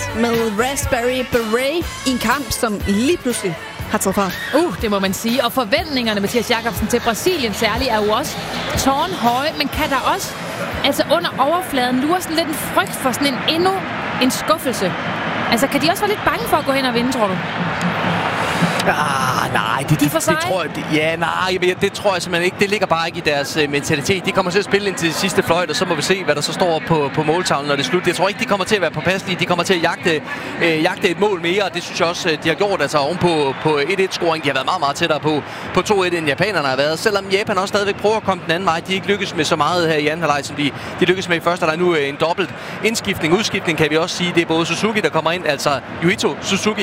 med Raspberry Beret i en kamp, som lige pludselig har taget fart. Det må man sige. Og forventningerne, Mathias Jakobsen, til Brasilien særligt, er jo også tårnhøje. Men kan der også, altså under overfladen, lure sådan lidt en frygt for sådan endnu en skuffelse? Altså, kan de også være lidt bange for at gå hen og vinde, tror du? Nej, det tror jeg, det tror jeg simpelthen ikke. Det ligger bare ikke i deres mentalitet. De kommer til at spille ind til de sidste fløjt, og så må vi se, hvad der så står på måltavlen, når det er slut. Jeg tror ikke, de kommer til at være påpasselige. De kommer til at jagte et mål mere, og det synes jeg også, de har gjort. Altså ovenpå på 1-1-scoring. De har været meget, meget tættere på 2-1, end japanerne har været. Selvom Japan også stadigvæk prøver at komme den anden vej. De ikke lykkes med så meget her i anden halvleg, som de lykkes med i første. Der er nu en dobbelt udskiftning, kan vi også sige. Det er både Suzuki, der kommer ind, altså Yuito Suzuki,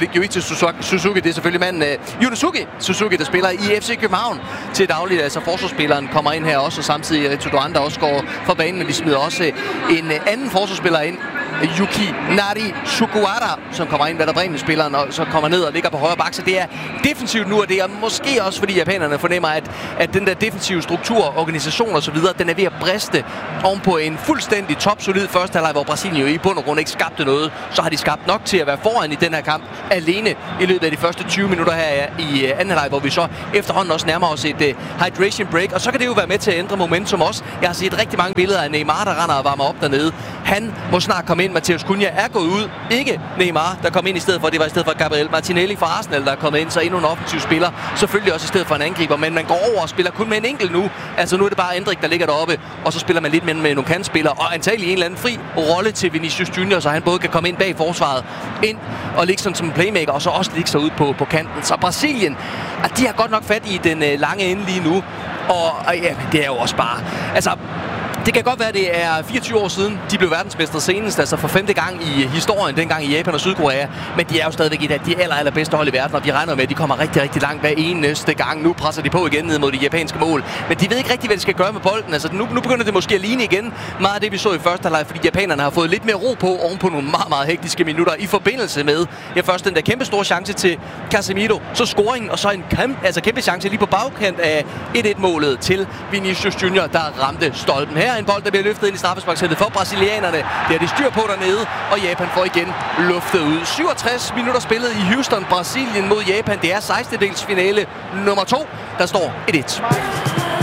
Suzuki, det er selvfølgelig manden Yunosuke Suzuki, der spiller i FC København til dagligt. Altså forsvarsspilleren kommer ind her også, og samtidig Rito der også går fra banen, men de smider også en anden forsvarsspiller ind, Yuki Nari Shukuara, som kommer ind, Werder Bremen-spilleren, og så kommer ned og ligger på højre bak. Så det er defensivt nu, og det er måske også, fordi japanerne fornemmer, at den der defensive struktur, organisation og så videre, den er ved at briste ovenpå en fuldstændig topsolid første halvleg, hvor Brasilien jo i bund og grund ikke skabte noget. Så har de skabt nok til at være foran i den her kamp alene i løbet af de første 20 minutter her i anden halvleg, hvor vi så efterhånden også nærmer os et hydration break, og så kan det jo være med til at ændre momentum også. Jeg har set rigtig mange billeder af Neymar, der render og varmer op dernede. Han må snart komme ind. Mathias Cunha er gået ud. Ikke Neymar, der kom ind i stedet for. Det var i stedet for Gabriel Martinelli fra Arsenal, der er kommet ind. Så endnu en offensiv spiller. Selvfølgelig også i stedet for en angriber. Men man går over og spiller kun med en enkelt nu. Altså nu er det bare Endrik, der ligger deroppe. Og så spiller man lidt med nogle kantspillere. Og antagelig en eller anden fri rolle til Vinicius Junior, så han både kan komme ind bag forsvaret. Ind og ligge sådan som en playmaker. Og så også ligge sig ud på kanten. Så Brasilien, de har godt nok fat i den lange ende lige nu. Og ja, det er jo også bare... Altså, det kan godt være, at det er 24 år siden, de blev verdensmestre senest, altså for 5. gang i historien, dengang i Japan og Sydkorea. Men de er jo stadigvæk et af de allerbedste hold i verden, og de regner med, at de kommer rigtig, rigtig langt hver eneste gang. Nu presser de på igen ned mod de japanske mål. Men de ved ikke rigtig, hvad de skal gøre med bolden. Altså nu begynder det måske at ligne igen meget af det, vi så i første halvleg, fordi japanerne har fået lidt mere ro på ovenpå nogle meget, meget hektiske minutter i forbindelse med først den der kæmpe store chance til Casemiro, så scoringen, og så en kæmpe chance lige på bagkant af 1-1-målet til Vinicius Junior, der ramte stolpen. Her en bold, der bliver løftet ind i straffesparksættet for brasilianerne. Det har de styr på dernede, og Japan får igen luftet ud. 67 minutter spillet i Houston, Brasilien mod Japan. Det er 16-delsfinale nummer 2. Der står 1-1.